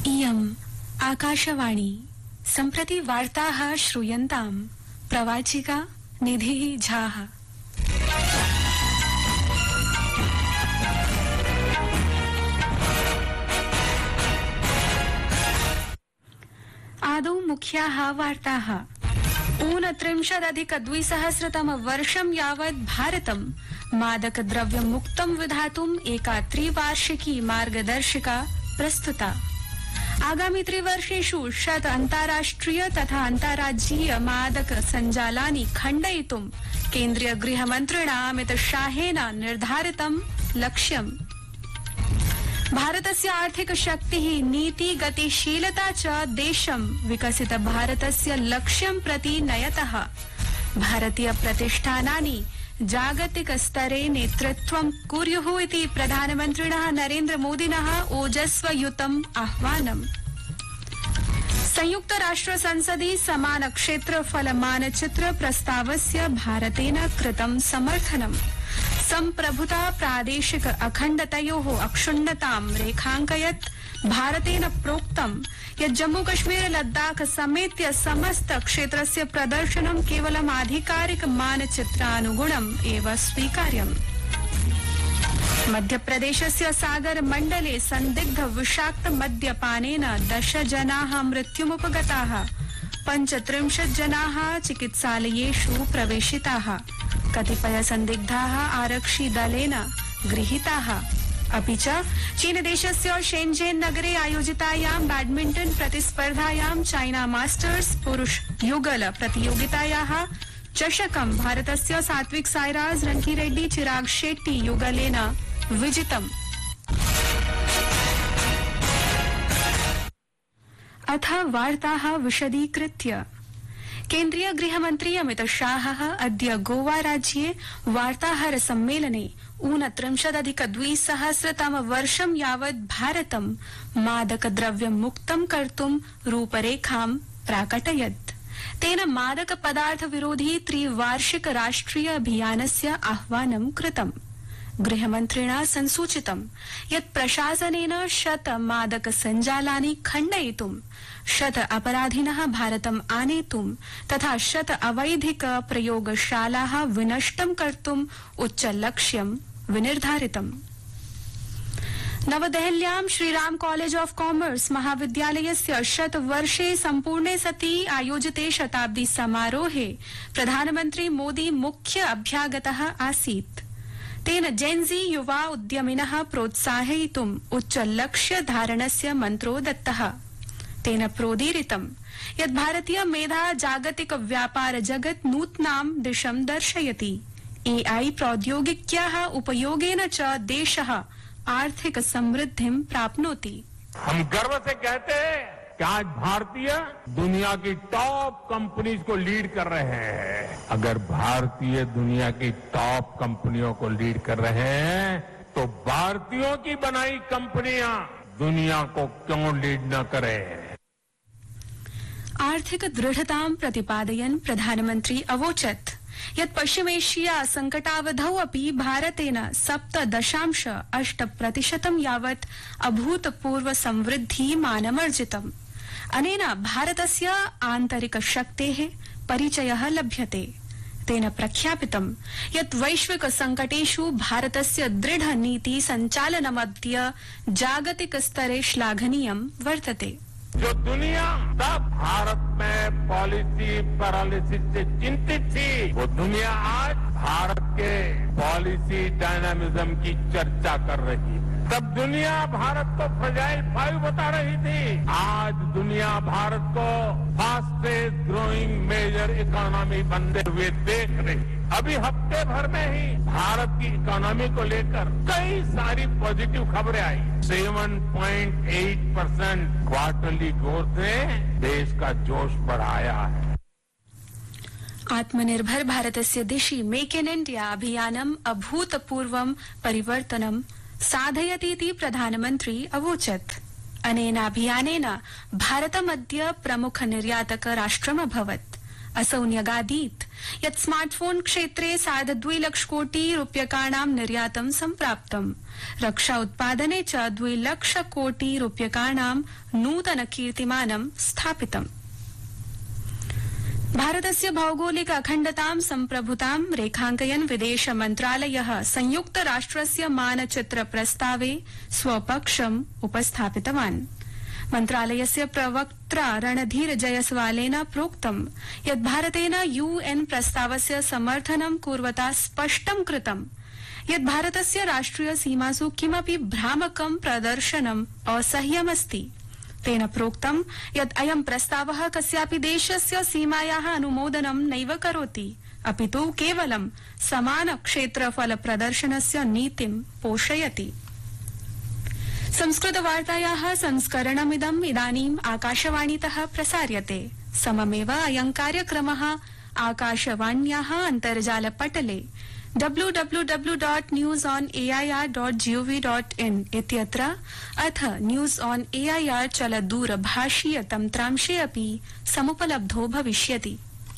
इयम् आकाशवाणी सम्प्रति वार्ताः श्रूयन्ताम् प्रवाचिका निधिः झाः। आदौ मुख्याः वार्ताः। 29,200 यावत् भारतं मादकद्रव्यमुक्तं विधातुम् एका त्रिवार्षिकी मार्गदर्शिका प्रस्तुता। आगामि त्रिवर्षेषु 100 अन्ताराष्ट्रिय तथा अन्ताराज्यीय मादक सञ्जालानि खण्डयितुं केन्द्रीय गृहमन्त्रिणा अमित शाहेन निर्धारितं लक्ष्यम्। भारतस्य आर्थिक शक्तिः नीति गतिशीलता च देशं विकसित भारतस्य लक्ष्यं प्रति नयतः। भारतीय प्रतिष्ठानानि जागतिक स्तरे नेतृत्वं कुर्युः इति प्रधानमन्त्रिणः नरेन्द्र मोदिनः ओजस्वयुतम् आह्वानम्। संयुक्त राष्ट्र संसदि समान क्षेत्रफल मानचित्र प्रस्तावस्य भारतेन कृतं समर्थनम्। सम्प्रभुता प्रादेशिक अखण्डतयोः अक्षुण्णतां रेखाङ्कयत् भारतेन प्रोक्तं यत् जम्मू कश्मीर लद्दाख समेत्य समस्त क्षेत्रस्य प्रदर्शनं केवलम् आधिकारिक मानचित्रानुगुणम् एव स्वीकार्यम्। मध्यप्रदेशस्य सागर मण्डले सन्दिग्ध विषाक्त मद्यपानेन 10 जनाः मृत्युमुपगताः। 35 जनाः चिकित्सालयेषु प्रवेशिताः। कतिपय सन्दिग्धाः आरक्षि दलेन गृहीताः। अपि च चीनदेशस्य शेन्जेन नगरे आयोजितायां बैडमिण्टन प्रतिस्पर्धायां चाइना मास्टर्स पुरुष युगल प्रतियोगितायाः चषकं भारतस्य सात्विक साईराज रंकीरेड्डी चिराग शेट्टी युगलेन विजितम्। अथ वार्ताः विशदीकृत्य। केन्द्रीय गृहमन्त्री अमित शाहः अद्य गोवा राज्ये वार्ताहर सम्मेलने 29,200 वर्षं यावत् भारतं मादकद्रव्यमुक्तं कर्तुं रूपरेखां प्राकटयत्। तेन मादक पदार्थ विरोधी त्रिवार्षिक राष्ट्रिय अभियानस्य आह्वानं कृतम्। गृहमन्त्रिणा संसूचितं यत् प्रशासनेन 100 मादक सञ्जालानि खण्डयितुं 100 अपराधिनः भारतम् आनेतुं तथा 100 अवैधिक प्रयोगशालाः विनष्टं कर्तुम् उच्चलक्ष्यं विनिर्धारितम्। नवदेहल्यां श्रीराम कॉलेज ऑफ कॉमर्स महाविद्यालयस्य 100 वर्षे सम्पूर्णे सति आयोजिते शताब्दी समारोहे प्रधानमन्त्री मोदी मुख्य अभ्यागतः आसीत्। तेन जेन्जी युवा उद्यमिनः प्रोत्साहयितुम् उच्चलक्ष्य धारणस्य मन्त्रो दत्तः। तेन प्रोदीरितं यत् भारतीय मेधा जागतिक व्यापार जगत् नूतनां दिशं दर्शयति। AI प्रौद्योगिक्याः उपयोगेन च देशः आर्थिक समृद्धिं प्राप्नोति। हम गर्व से कहते हैं कि आज भारतीय दुनिया की टॉप कंपनीज को लीड कर रहे हैं। अगर भारतीय दुनिया की टॉप कंपनियों को लीड कर रहे हैं तो भारतीयों की बनाई कंपनियां दुनिया को क्यों लीड न करें। आर्थिक दृढ़तां प्रतिपादयन् प्रधानमन्त्री अवोचत् यत् पश्चिमेशिया संकटावधौ अपि भारतेन 7.8% यावत् अभूतपूर्व समृद्धिमानमर्जितम्। अनेन भारतस्य आन्तरिक शक्तेः परिचयः लभ्यते। तेन प्रख्यापितं यत् वैश्विक संकटेषु भारतस्य दृढ़ नीति सञ्चालनमद्य जागतिक स्तरे श्लाघनीयं वर्तते। जो दुनिया तब भारत में पॉलिसी पैरालिसिस से चिंतित थी, वो दुनिया आज भारत के पॉलिसी डायनामिज्म की चर्चा कर रही है। तब दुनिया भारत को फ्रजाइल 5 बता रही थी, आज दुनिया भारत को फास्टेस्ट ग्रोइंग मेजर इकोनॉमी बनते हुए देख रही। अभी हफ्ते भर में ही भारत की इकोनॉमी को लेकर कई सारी पॉजिटिव खबरें आई। 7.8% क्वार्टरली ग्रोथ ने देश का जोश बढ़ाया है। आत्मनिर्भर भारतस्य दिशि मेक इन इंडिया अभियानम् अभूतपूर्वं परिवर्तनं साधयतीति प्रधानमन्त्री अवोचत्। अनेनाभियानेन भारतमद्य प्रमुख निर्यातक राष्ट्रमभवत्। असौ न्यगादीत् यत् स्मार्टफोन क्षेत्रे 2.5 लाख कोटि रूप्यकाणां निर्यातं सम्प्राप्तम्। रक्षा उत्पादने च 2 लाख कोटि रूप्यकाणां नूतन कीर्तिमानं स्थापितम्। भारतस्य भौगोलिक अखण्डतां सम्प्रभुतां रेखाङ्कयन् विदेश मन्त्रालयः संयुक्त राष्ट्रस्य मानचित्र प्रस्तावे स्वपक्षम् उपस्थापितवान्। मन्त्रालयस्य प्रवक्त्रा रणधीर जयसवालेन प्रोक्तं यत् भारतेन UN प्रस्तावस्य समर्थनं कुर्वता स्पष्टं कृतं यत् भारतस्य राष्ट्रिय सीमासु किमपि भ्रामकं प्रदर्शनम् असह्यमस्ति। तेन प्रोक्तं यत् अयं प्रस्तावः कस्यापि देशस्य सीमायाः अनुमोदनं नैव करोति, अपितु केवलं समान क्षेत्रफल प्रदर्शनस्य नीतिं पोषयति। संस्कृतवार्तायाः संस्करणमिदम् इदानीम् आकाशवाणीतः प्रसार्यते। सममेव अयं कार्यक्रमः आकाशवाण्याः अन्तर्जालपटले www.newsonair.gov.in इत्यत्र अथ न्यूज ऑन एआईआर चलदूरभाषीय तन्त्रांशे अपि समुपलब्धो भविष्यति।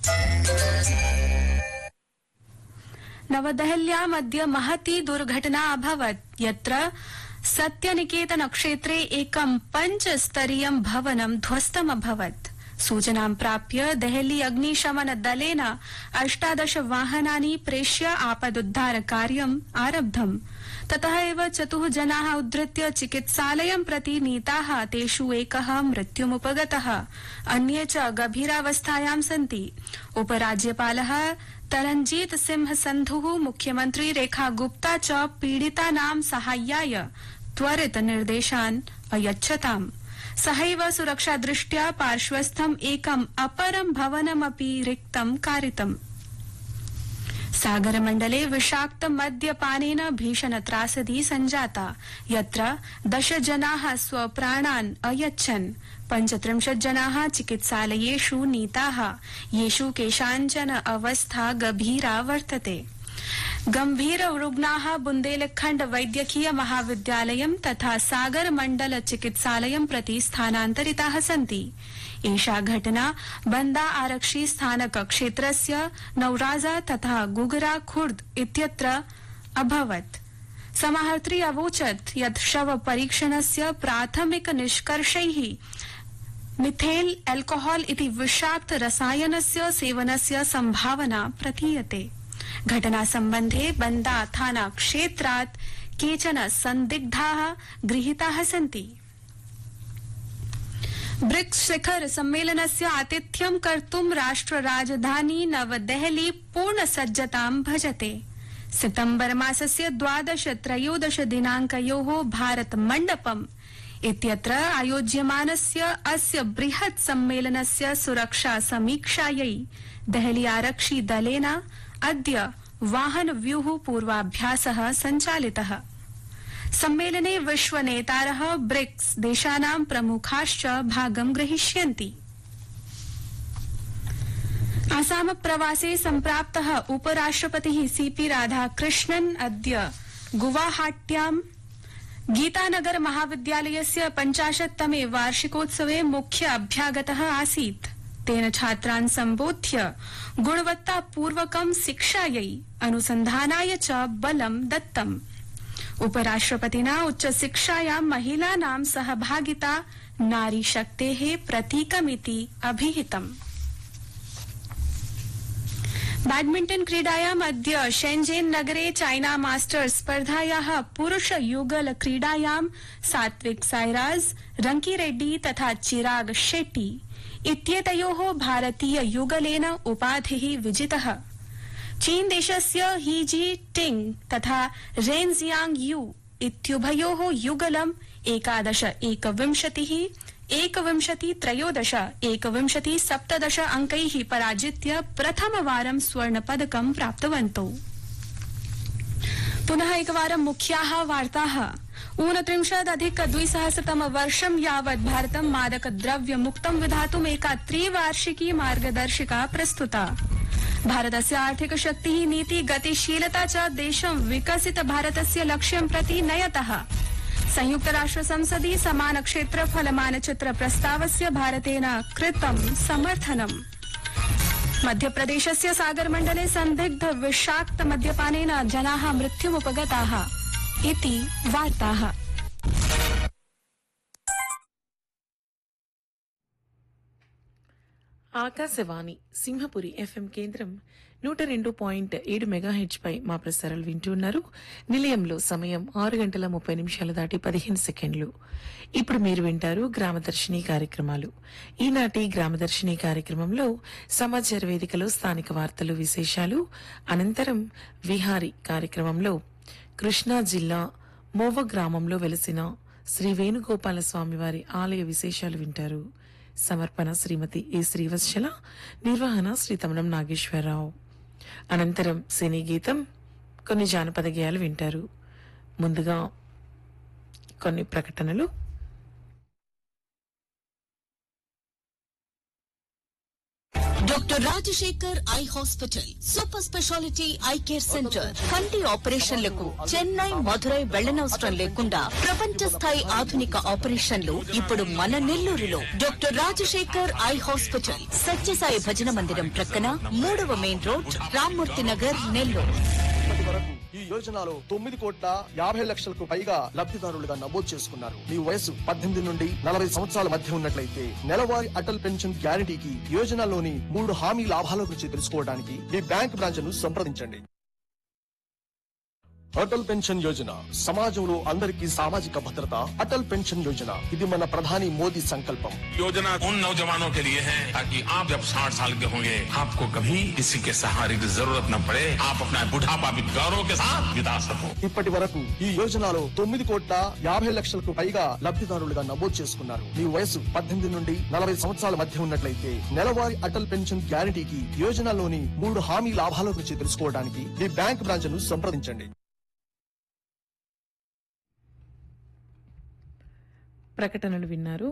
नवदेहल्याम् अद्य महती दुर्घटना अभवत् यत्र सत्यनिकेतन क्षेत्रे एकं 5-स्तरीयं भवनं ध्वस्तमभवत्। सूचनां प्राप्य देहली अग्निशमन दलेन 18 वाहनानि प्रेष्य आपदुद्धार कार्यम् आरब्धम्। ततः एव 4 जनाः उद्धृत्य चिकित्सालयं प्रति नीताः, तेषु एकः मृत्युमुपगतः, अन्ये च गभीरावस्थायां सन्ति। उपराज्यपालः तरनजीत सिंह संधुः, मुख्यमन्त्री रेखा गुप्ता च पीडितानां साहाय्याय त्वरित निर्देशान् अयच्छताम्। सहैव सुरक्षादृष्ट्या पार्श्वस्थम् एकम् अपरं भवनमपि रिक्तं कारितम्। सागरमण्डले विषाक्त मद्यपानेन भीषण त्रासदी सञ्जाता, यत्र 10 जनाः स्वप्राणान् अयच्छन्। 35 जनाः चिकित्सालयेषु नीताः, येषु केषाञ्चन अवस्था गभीरा वर्तते। गंभीर रुग्णाः बुन्देलखण्ड वैद्यकीय महाविद्यालयं तथा सागर मण्डल चिकित्सालयं प्रति स्थानान्तरिताः सन्ति। एषा घटना बंदा आरक्षी स्थानक क्षेत्रस्य नौराजा तथा गुगरा खुर्द इत्यत्र अभवत्। समाहर्त्री अवोचत् यत् शव परीक्षणस्य प्राथमिक निष्कर्षैः मिथेल एल्कोहॉल इति विषाक्त रसायनस्य सेवनस्य संभावना प्रतीयते। घटना संबंधे बंदा थाना क्षेत्रात् केचन संदिग्धाः गृहीताः सन्ति। ब्रिक्स शिखर सम्मेलनस्य आतिथ्यं कर्तुं राष्ट्र राजधानी नवदेहली पूर्ण सज्जतां भजते। सितंबर मासस्य 12-13 दिनांकयोः भारत मण्डपम् इत्यत्र आयोज्यमानस्य अस्य बृहत् सम्मेलनस्य सुरक्षा समीक्षायै देहली आरक्षी दलेन अद्य वाहन व्यूह पूर्वाभ्यासः सञ्चालितः। सम्मेलने विश्वनेतारः ब्रिक्स देशानां प्रमुखाश्च भागं ग्रहीष्यन्ति। आसाम प्रवासे सम्प्राप्तः उपराष्ट्रपतिः सीपी राधाकृष्णन् अद्य गुवाहाट्यां गीतानगर महाविद्यालयस्य 50तमे वार्षिकोत्सवे मुख्य अभ्यागतः आसीत्। तेन छात्रान् सम्बोध्य गुणवत्तापूर्वकं शिक्षायै अनुसन्धानाय च बलं दत्तम्। उपराष्ट्रपतिना उच्चशिक्षायां महिलानां सहभागिता नारीशक्तेः प्रतीकमिति अभिहितम्। बैडमिंटन क्रीडायाम् अद्य शेंजेन नगरे चाइना मास्टर्स स्पर्धायाः पुरुष युगल क्रीडायां सात्विक साईराज, रंकीरेड्डी तथा चिराग शेट्टी इत्येतयोः भारतीय युगलेन उपाधिः विजितः। चीन देशस्य ही जी टिंग तथा रेन जियांग यू इत्युभयोः युगलम् 11-21, 21-13, 21-17 अंकैः पराजित्य प्रथमवारं स्वर्णपदकं प्राप्तवन्तौ। पुनः एकवारं मुख्याः वार्ताः। 29-2000 वर्षं यावत् भारतं मादकद्रव्य मुक्तं विधातुम् एका त्रिवार्षिकी मार्गदर्शिका प्रस्तुता। भारतस्य आर्थिक शक्तिः, नीति, गतिशीलता च देशं विकसित भारतस्य लक्ष्यं प्रति नयतः। संयुक्त राष्ट्र संसदि समान क्षेत्रफल मानचित्र प्रस्तावस्य भारतेन कृतं समर्थनम्। मध्यप्रदेशस्य सागरमण्डले संदिग्ध विषाक्त मद्यपानेन जनाः मृत्युमुपगताः इति वार्ताः। ఆకాశవాణి సింహపురి ఎఫ్ఎం కేంద్రం 102.7 మెగాహెచ్ పై మా ప్రసారాలు వింటున్నారు. నిలయంలో సమయం 6:30 దాటి 15 సెకండ్లు. ఇప్పుడు మీరు వింటారు గ్రామదర్శిని కార్యక్రమాలు. ఈనాటి గ్రామదర్శిని కార్యక్రమంలో సమాచార వేదికలో స్థానిక వార్తలు, విశేషాలు, అనంతరం విహారీ కార్యక్రమంలో కృష్ణా జిల్లా మోవ గ్రామంలో వెలసిన శ్రీ వేణుగోపాల స్వామివారి ఆలయ విశేషాలు వింటారు. సమర్పణ శ్రీమతి ఏ శ్రీవత్సల, నిర్వహణ శ్రీ తమనం నాగేశ్వరరావు. అనంతరం సినీ గీతం, కొన్ని జానపద గేయాలు వింటారు. ముందుగా కొన్ని ప్రకటనలు. Doctor Rajasekhar eye hospital super speciality eye care centre. కంటి ఆపరేషన్లకు చెన్నై, మధురై వెళ్లనవసరం లేకుండా ప్రపంచ స్థాయి ఆధునిక ఆపరేషన్లు ఇప్పుడు మన నెల్లూరులో. Doctor Rajasekhar eye hospital, Sathya Sai భజన మందిరం ప్రక్కన 3వ మెయిన్ రోడ్, రామ్మూర్తి నగర్, నెల్లూరు. ఈ యోజనలో 9,50,00,000కు పైగా లబ్ధిదారులుగా నమోదు చేసుకున్నారు. మీ వయసు 18 నుండి 40 సంవత్సరాల మధ్య ఉన్నట్లయితే నెలవారీ అటల్ పెన్షన్ గ్యారంటీకి యోజనలోని 3 హామీ లాభాల గురించి తెలుసుకోవడానికి మీ బ్యాంక్ బ్రాంచ్ ను సంప్రదించండి. అటల్ పెన్షన్ యోజన సమాజంలో అందరికీ సామాజిక భద్రత. అటల్ పెన్షన్ యోజన ఇది మన ప్రధాని మోదీ సంకల్పం. योजना उन नौजवानों के लिए है ताकि आप जब 60 साल के होंगे आपको कभी किसी के सहारे की जरूरत न पड़े, आप अपना बुढ़ापा भी गौरव के साथ बिता सको. ఇప్పటి వరకు ఈ యోజనలో 9,50,00,000కు పైగా లబ్ధిదారులుగా నమోదు చేసుకున్నారు. మీ వయసు 18 నుండి 40 సంవత్సరాల మధ్య ఉన్నట్లయితే నెలవారీ అటల్ పెన్షన్ గ్యారంటీకి యోజనలోని 3 హామీ లాభాల గురించి తెలుసుకోవడానికి మీ బ్యాంక్ బ్రాంచ్ ను సంప్రదించండి. ప్రకటనలు విన్నారు.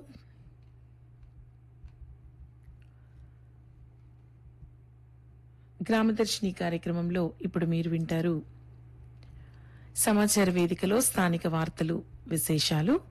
గ్రామదర్శిని కార్యక్రమంలో ఇప్పుడు మీరు వింటారు సమాచార వేదికలో స్థానిక వార్తలు, విశేషాలు,